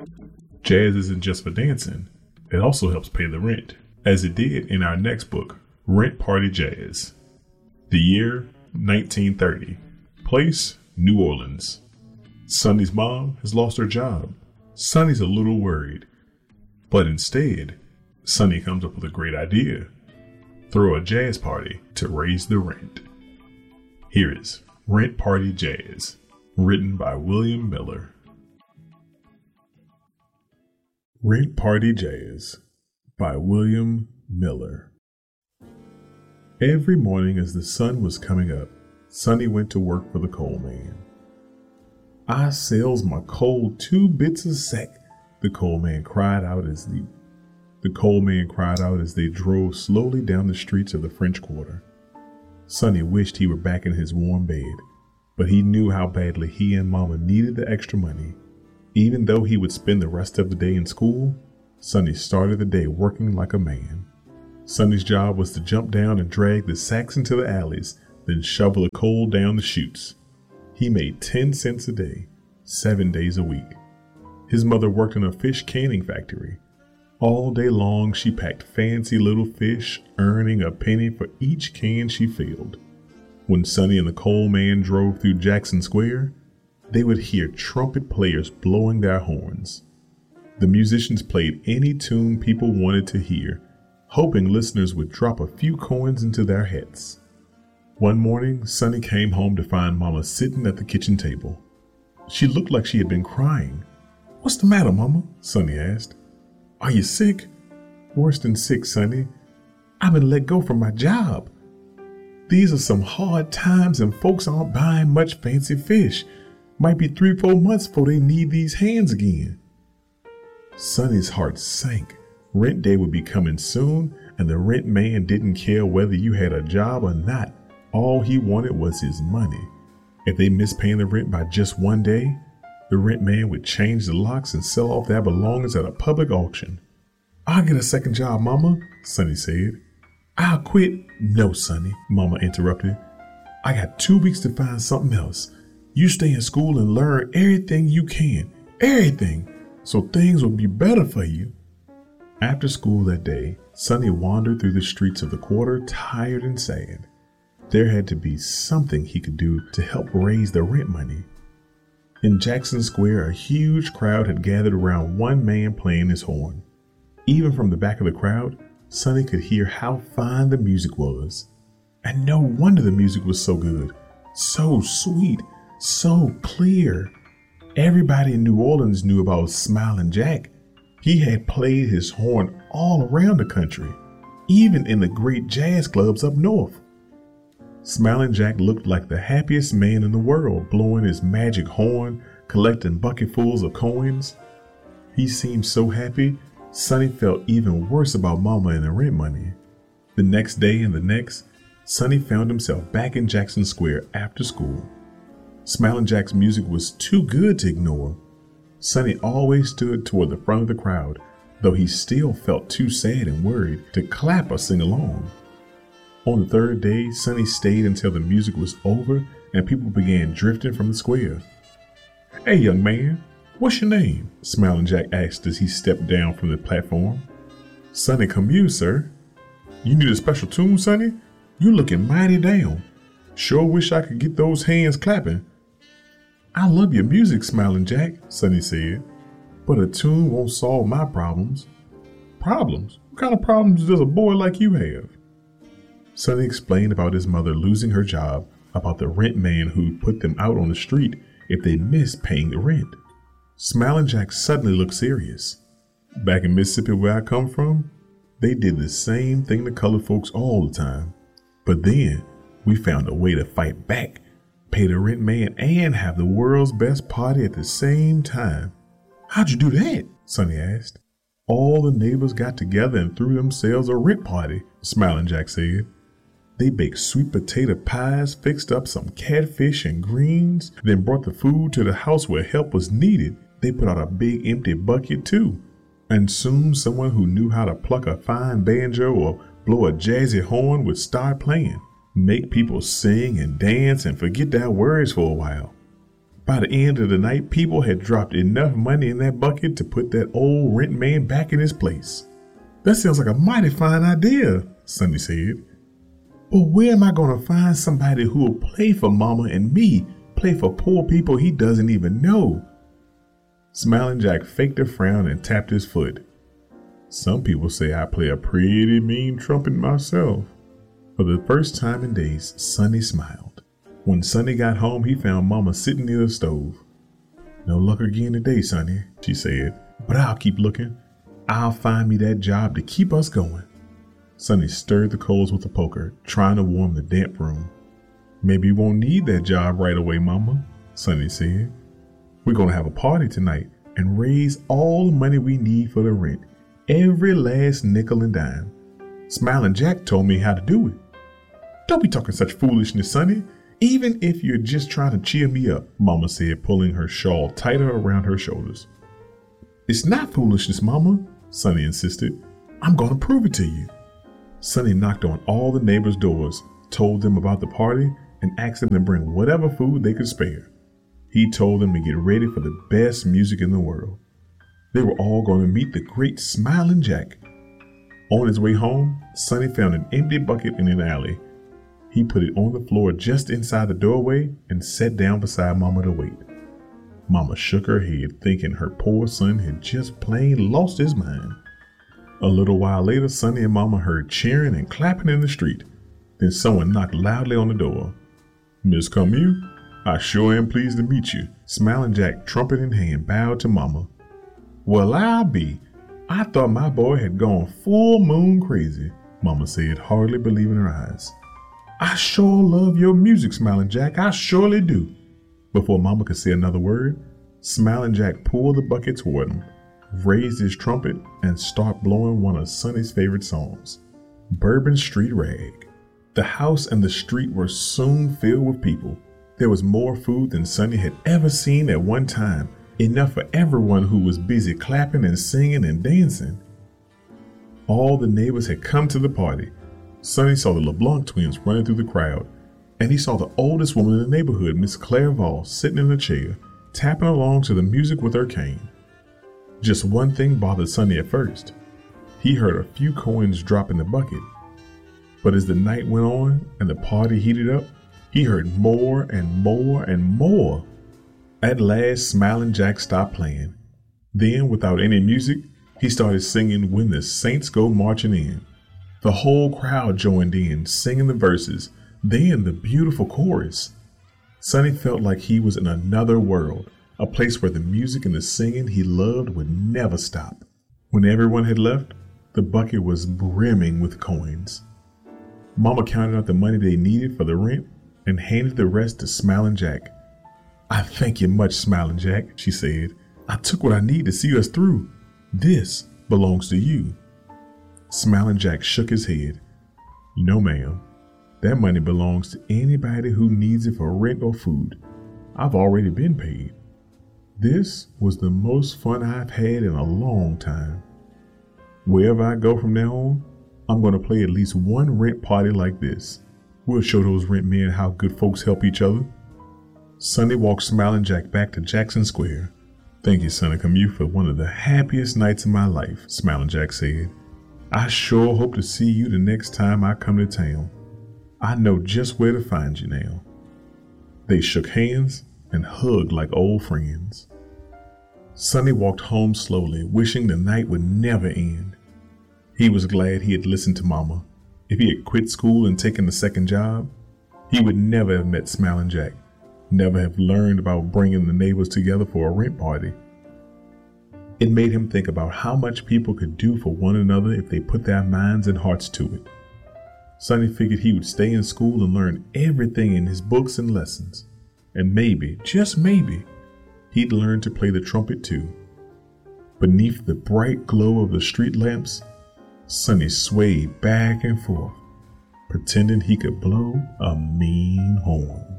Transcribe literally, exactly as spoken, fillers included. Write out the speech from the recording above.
Jazz isn't just for dancing, it also helps pay the rent, as it did in our next book, Rent Party Jazz. The year, nineteen thirty. Place, New Orleans. Sonny's mom has lost her job. Sonny's a little worried. But instead, Sonny comes up with a great idea. Throw a jazz party to raise the rent. Here is Rent Party Jazz, written by William Miller. Rent Party Jazz by William Miller. Every morning as the sun was coming up, Sonny went to work for the coal man. "I sells my coal two bits a sack," the coal man cried out as the the coal man cried out as they drove slowly down the streets of the French Quarter. Sonny wished he were back in his warm bed, but he knew how badly he and Mama needed the extra money. Even though he would spend the rest of the day in school, Sonny started the day working like a man. Sonny's job was to jump down and drag the sacks into the alleys, then shovel the coal down the chutes. He made ten cents a day, seven days a week. His mother worked in a fish canning factory. All day long she packed fancy little fish, earning a penny for each can she filled. When Sonny and the coal man drove through Jackson Square, they would hear trumpet players blowing their horns. The musicians played any tune people wanted to hear, hoping listeners would drop a few coins into their hats. One morning, Sonny came home to find Mama sitting at the kitchen table. She looked like she had been crying. "What's the matter, Mama?" Sonny asked. "Are you sick?" "Worse than sick, Sonny. I've been let go from my job. These are some hard times and folks aren't buying much fancy fish. Might be three, four months before they need these hands again." Sonny's heart sank. Rent day would be coming soon, and the rent man didn't care whether you had a job or not. All he wanted was his money. If they missed paying the rent by just one day, the rent man would change the locks and sell off their belongings at a public auction. "I'll get a second job, Mama," Sonny said. "I'll quit." "No, Sonny," Mama interrupted. "I got two weeks to find something else. You stay in school and learn everything you can, everything, so things will be better for you." After school that day, Sonny wandered through the streets of the quarter, tired and sad. There had to be something he could do to help raise the rent money. In Jackson Square, a huge crowd had gathered around one man playing his horn. Even from the back of the crowd, Sonny could hear how fine the music was. And no wonder the music was so good, so sweet, so clear. Everybody in New Orleans knew about Smilin' Jack. He had played his horn all around the country, even in the great jazz clubs up north. Smilin' Jack looked like the happiest man in the world, blowing his magic horn, collecting bucketfuls of coins. He seemed so happy, Sonny felt even worse about Mama and the rent money. The next day and the next, Sonny found himself back in Jackson Square after school. Smilin' Jack's music was too good to ignore. Sonny always stood toward the front of the crowd, though he still felt too sad and worried to clap or sing along. On the third day, Sonny stayed until the music was over and people began drifting from the square. "Hey, young man, what's your name?" Smilin' Jack asked as he stepped down from the platform. "Sonny Commune, sir." "You need a special tune, Sonny? You looking mighty down. Sure wish I could get those hands clapping." "I love your music, Smilin' Jack," Sonny said, "but a tune won't solve my problems." "Problems? What kind of problems does a boy like you have?" Sonny explained about his mother losing her job, about the rent man who'd put them out on the street if they missed paying the rent. Smilin' Jack suddenly looked serious. "Back in Mississippi where I come from, they did the same thing to colored folks all the time. But then we found a way to fight back, pay the rent man and have the world's best party at the same time." "How'd you do that?" Sonny asked. "All the neighbors got together and threw themselves a rent party," Smilin' Jack said. "They baked sweet potato pies, fixed up some catfish and greens, then brought the food to the house where help was needed. They put out a big empty bucket too. And soon someone who knew how to pluck a fine banjo or blow a jazzy horn would start playing, make people sing and dance and forget their worries for a while. By the end of the night, people had dropped enough money in that bucket to put that old rent man back in his place. That sounds like a mighty fine idea, Sonny said. But where am I going to find somebody who will play for Mama and me, play for poor people he doesn't even know? Smiling Jack faked a frown and tapped his foot. Some people say I play a pretty mean trumpet myself. For the first time in days, Sonny smiled. When Sonny got home, he found Mama sitting near the stove. No luck again today, Sonny, she said, but I'll keep looking. I'll find me that job to keep us going. Sonny stirred the coals with a poker, trying to warm the damp room. Maybe you won't need that job right away, Mama, Sonny said. We're going to have a party tonight and raise all the money we need for the rent, every last nickel and dime. Smiling Jack told me how to do it. Don't be talking such foolishness, Sonny. Even if you're just trying to cheer me up, Mama said, pulling her shawl tighter around her shoulders. It's not foolishness, Mama, Sonny insisted. I'm going to prove it to you. Sonny knocked on all the neighbors' doors, told them about the party, and asked them to bring whatever food they could spare. He told them to get ready for the best music in the world. They were all going to meet the great Smiling Jack. On his way home, Sonny found an empty bucket in an alley. He put it on the floor just inside the doorway and sat down beside Mama to wait. Mama shook her head, thinking her poor son had just plain lost his mind. A little while later, Sonny and Mama heard cheering and clapping in the street. Then someone knocked loudly on the door. Miss Camus, I sure am pleased to meet you. Smiling Jack, trumpet in hand, bowed to Mama. Well, I'll be. I thought my boy had gone full moon crazy, Mama said, hardly believing her eyes. I sure love your music, Smiling Jack. I surely do. Before Mama could say another word, Smiling Jack pulled the bucket toward him, raised his trumpet, and started blowing one of Sonny's favorite songs, Bourbon Street Rag. The house and the street were soon filled with people. There was more food than Sonny had ever seen at one time, enough for everyone who was busy clapping and singing and dancing. All the neighbors had come to the party. Sonny saw the LeBlanc twins running through the crowd, and he saw the oldest woman in the neighborhood, Miss Clairval, sitting in a chair, tapping along to the music with her cane. Just one thing bothered Sonny at first. He heard a few coins drop in the bucket. But as the night went on and the party heated up, he heard more and more and more. At last, Smiling Jack stopped playing. Then, without any music, he started singing When the Saints Go Marching In. The whole crowd joined in, singing the verses, then the beautiful chorus. Sonny felt like he was in another world, a place where the music and the singing he loved would never stop. When everyone had left, the bucket was brimming with coins. Mama counted out the money they needed for the rent and handed the rest to Smiling Jack. I thank you much, Smiling Jack, she said. I took what I need to see us through. This belongs to you. Smiling Jack shook his head. No, ma'am. That money belongs to anybody who needs it for rent or food. I've already been paid. This was the most fun I've had in a long time. Wherever I go from now on, I'm going to play at least one rent party like this. We'll show those rent men how good folks help each other. Sonny walked Smiling Jack back to Jackson Square. Thank you, Sonny Camus, for one of the happiest nights of my life, Smiling Jack said. I sure hope to see you the next time I come to town. I know just where to find you now. They shook hands and hugged like old friends. Sonny walked home slowly, wishing the night would never end. He was glad he had listened to Mama. If he had quit school and taken a second job, he would never have met Smiling Jack, never have learned about bringing the neighbors together for a rent party. It made him think about how much people could do for one another if they put their minds and hearts to it. Sonny figured he would stay in school and learn everything in his books and lessons. And maybe, just maybe, he'd learn to play the trumpet too. Beneath the bright glow of the street lamps, Sonny swayed back and forth, pretending he could blow a mean horn.